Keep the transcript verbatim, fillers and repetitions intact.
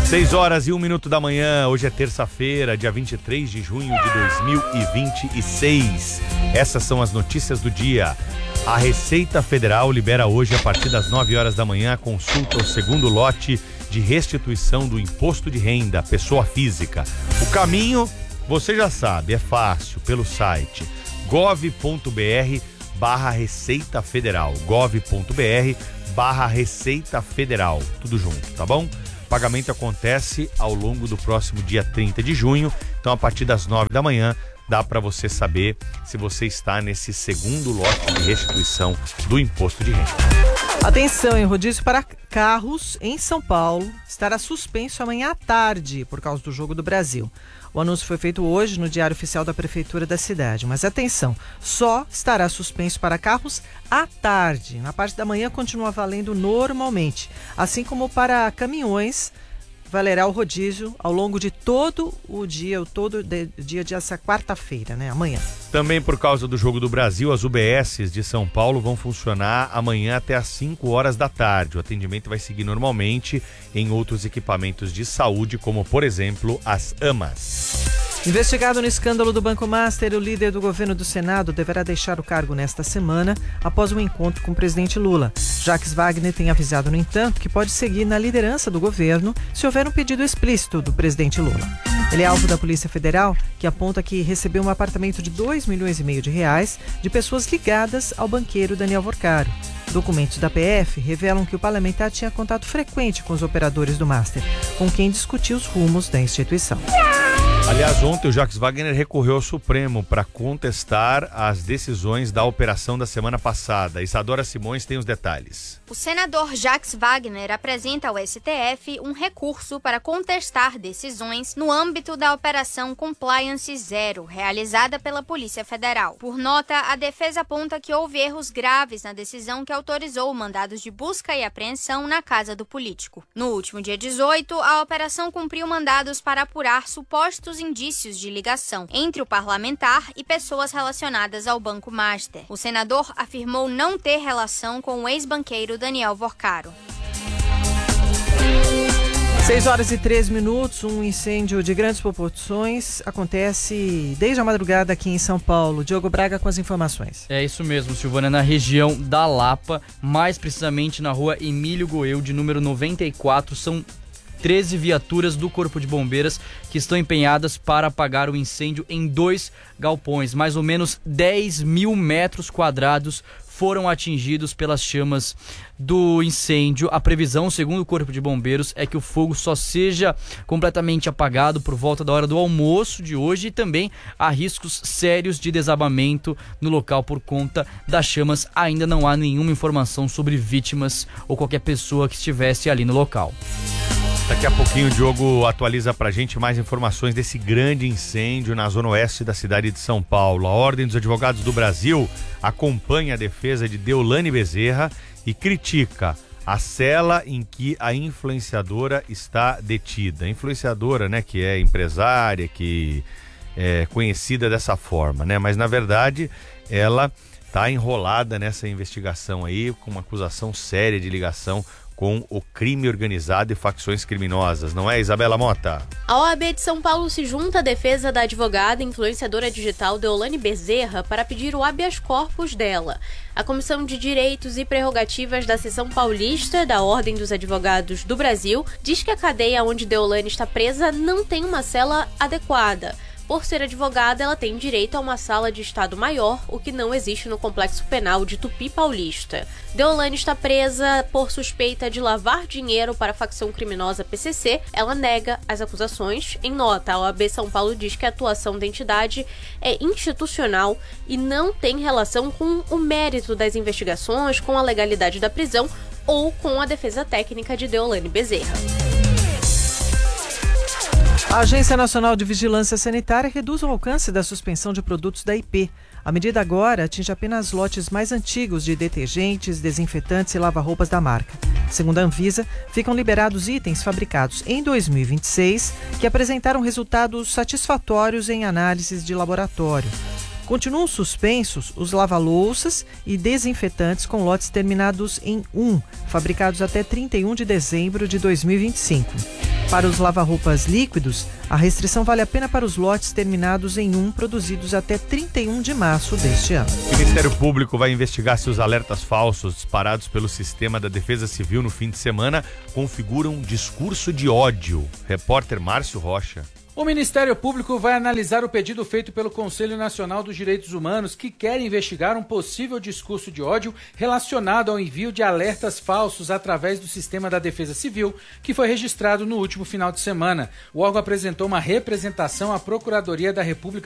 seis horas e um minuto da manhã, hoje é terça-feira, dia vinte e três de junho de dois mil e vinte e seis. Essas são as notícias do dia. A Receita Federal libera hoje, a partir das nove horas da manhã, a consulta ao segundo lote de restituição do imposto de renda, pessoa física. O caminho, você já sabe, é fácil, pelo site gov.br barra Receita Federal, gov.br barra Receita Federal, tudo junto, tá bom? O pagamento acontece ao longo do próximo dia trinta de junho, então a partir das nove da manhã dá para você saber se você está nesse segundo lote de restituição do imposto de renda. Atenção, em rodízio para carros em São Paulo estará suspenso amanhã à tarde por causa do Jogo do Brasil. O anúncio foi feito hoje no Diário Oficial da Prefeitura da cidade, mas atenção, só estará suspenso para carros à tarde. Na parte da manhã continua valendo normalmente, assim como para caminhões valerá o rodízio ao longo de todo o dia, o todo de, dia dessa quarta-feira, né? Amanhã. Também por causa do Jogo do Brasil, as U B S de São Paulo vão funcionar amanhã até às cinco horas da tarde. O atendimento vai seguir normalmente em outros equipamentos de saúde, como por exemplo as AMAs. Investigado no escândalo do Banco Master, o líder do governo do Senado deverá deixar o cargo nesta semana após um encontro com o presidente Lula. Jacques Wagner tem avisado, no entanto, que pode seguir na liderança do governo se houver um pedido explícito do presidente Lula. Ele é alvo da Polícia Federal, que aponta que recebeu um apartamento de dois milhões e meio de reais de pessoas ligadas ao banqueiro Daniel Vorcaro. Documentos da P F revelam que o parlamentar tinha contato frequente com os operadores do Master, com quem discutiu os rumos da instituição. Aliás, ontem o Jacques Wagner recorreu ao Supremo para contestar as decisões da operação da semana passada. Isadora Simões tem os detalhes. O senador Jacques Wagner apresenta ao S T F um recurso para contestar decisões no âmbito da Operação Compliance Zero, realizada pela Polícia Federal. Por nota, a defesa aponta que houve erros graves na decisão que autorizou mandados de busca e apreensão na casa do político. No último dia dezoito, a operação cumpriu mandados para apurar supostos indícios de ligação entre o parlamentar e pessoas relacionadas ao Banco Master. O senador afirmou não ter relação com o ex-banqueiro Daniel Vorcaro. seis horas e três minutos, um incêndio de grandes proporções acontece desde a madrugada aqui em São Paulo. Diogo Braga com as informações. É isso mesmo, Silvana, na região da Lapa, mais precisamente na rua Emílio Goeu, de número noventa e quatro, são treze viaturas do Corpo de Bombeiros que estão empenhadas para apagar o incêndio em dois galpões. Mais ou menos dez mil metros quadrados foram atingidos pelas chamas do incêndio. A previsão, segundo o Corpo de Bombeiros, é que o fogo só seja completamente apagado por volta da hora do almoço de hoje, e também há riscos sérios de desabamento no local por conta das chamas. Ainda não há nenhuma informação sobre vítimas ou qualquer pessoa que estivesse ali no local. Daqui a pouquinho o Diogo atualiza pra gente mais informações desse grande incêndio na zona oeste da cidade de São Paulo. A Ordem dos Advogados do Brasil acompanha a defesa de Deolane Bezerra e critica a cela em que a influenciadora está detida. A influenciadora, né, que é empresária, que é conhecida dessa forma, né? Mas na verdade ela tá enrolada nessa investigação aí com uma acusação séria de ligação com o crime organizado e facções criminosas, não é, Isabela Mota? A O A B de São Paulo se junta à defesa da advogada e influenciadora digital Deolane Bezerra para pedir o habeas corpus dela. A Comissão de Direitos e Prerrogativas da Seção Paulista da Ordem dos Advogados do Brasil diz que a cadeia onde Deolane está presa não tem uma cela adequada. Por ser advogada, ela tem direito a uma sala de estado maior, o que não existe no Complexo Penal de Tupi Paulista. Deolane está presa por suspeita de lavar dinheiro para a facção criminosa P C C. Ela nega as acusações. Em nota, a O A B São Paulo diz que a atuação da entidade é institucional e não tem relação com o mérito das investigações, com a legalidade da prisão ou com a defesa técnica de Deolane Bezerra. A Agência Nacional de Vigilância Sanitária reduz o alcance da suspensão de produtos da I P. A medida agora atinge apenas lotes mais antigos de detergentes, desinfetantes e lava-roupas da marca. Segundo a Anvisa, ficam liberados itens fabricados em dois mil e vinte e seis que apresentaram resultados satisfatórios em análises de laboratório. Continuam suspensos os lava-louças e desinfetantes com lotes terminados em um, fabricados até trinta e um de dezembro de dois mil e vinte e cinco. Para os lava-roupas líquidos, a restrição vale apenas para os lotes terminados em um, produzidos até trinta e um de março deste ano. O Ministério Público vai investigar se os alertas falsos disparados pelo sistema da Defesa Civil no fim de semana configuram discurso de ódio. Repórter Márcio Rocha. O Ministério Público vai analisar o pedido feito pelo Conselho Nacional dos Direitos Humanos, que quer investigar um possível discurso de ódio relacionado ao envio de alertas falsos através do sistema da Defesa Civil, que foi registrado no último final de semana. O órgão apresentou uma representação à Procuradoria da República